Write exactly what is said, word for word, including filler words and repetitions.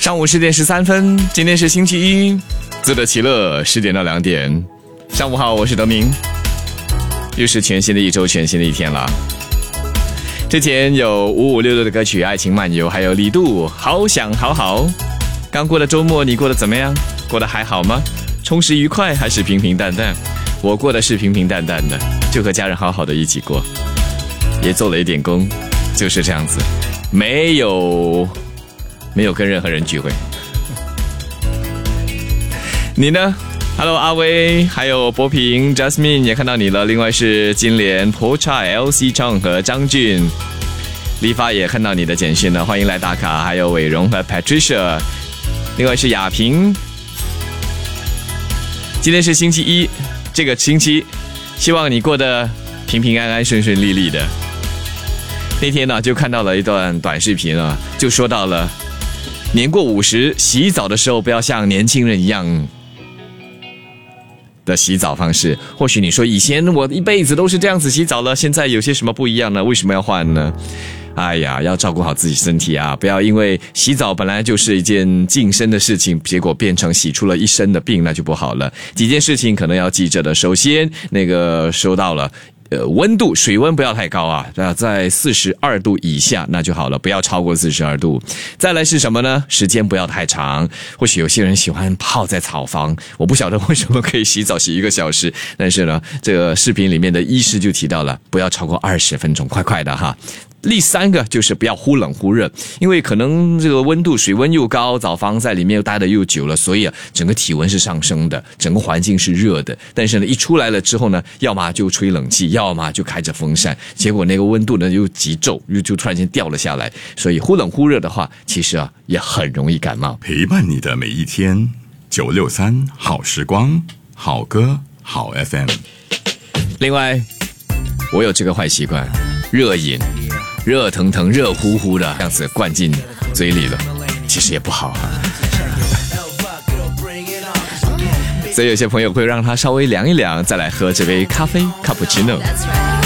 上午十点十三分，今天是星期一，自得其乐，十点到两点。上午好，我是德明，又是全新的一周，全新的一天了。之前有五五六六的歌曲《爱情漫游》，还有李杜好想好好。刚过的周末，你过得怎么样？过得还好吗？充实愉快还是平平淡淡？我过的是平平淡淡的，就和家人好好的一起过，也做了一点工，就是这样子，没有没有跟任何人聚会。你呢？Hello， 阿威，还有博平 Jasmine 也看到你了。另外是金莲、婆差、L C 唱和张俊，立发也看到你的简讯了，欢迎来打卡。还有伟荣和 Patricia， 另外是雅萍。今天是星期一，这个星期希望你过得平平安安、顺顺利利的。那天呢，就看到了一段短视频啊，就说到了年过五十，洗澡的时候不要像年轻人一样的洗澡方式。或许你说以前我一辈子都是这样子洗澡了，现在有些什么不一样呢？为什么要换呢？哎呀，要照顾好自己身体啊，不要因为洗澡本来就是一件净身的事情，结果变成洗出了一身的病，那就不好了。几件事情可能要记着的，首先那个说到了呃，温度，水温不要太高啊，在四十二度以下那就好了，不要超过四十二度。再来是什么呢？时间不要太长。或许有些人喜欢泡在草房，我不晓得为什么可以洗澡洗一个小时，但是呢，这个视频里面的医师就提到了，不要超过二十分钟，快快的哈。第三个就是不要忽冷忽热，因为可能这个温度水温又高，澡房在里面又待得又久了，所以啊，整个体温是上升的，整个环境是热的。但是呢，一出来了之后呢，要么就吹冷气，要么就开着风扇，结果那个温度呢又急骤，又就突然间掉了下来。所以忽冷忽热的话，其实啊也很容易感冒。 陪伴你的每一天，九六三好时光，好歌好 F M。 另外，我有这个坏习惯，热饮。热腾腾热乎乎的这样子灌进嘴里了，其实也不好啊。所以有些朋友会让它稍微凉一凉，再来喝这杯咖啡 cappuccino。